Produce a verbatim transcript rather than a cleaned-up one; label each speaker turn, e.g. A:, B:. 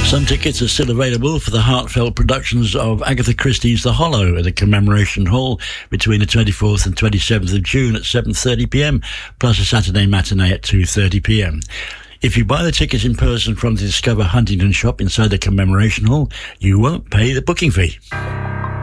A: Some tickets are still available for the heartfelt productions of Agatha Christie's The Hollow at the Commemoration Hall between the twenty-fourth and twenty-seventh of June at seven thirty p m, plus a Saturday matinee at two thirty p m. If you buy the tickets in person from the Discover Huntington shop inside the Commemoration Hall, you won't pay the booking fee.